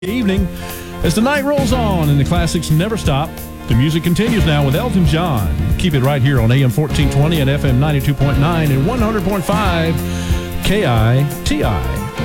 Evening. As the night rolls on and the classics never stop, the music continues now with Elton John. Keep it right here on AM 1420 and FM 92.9 and 100.5 KITI.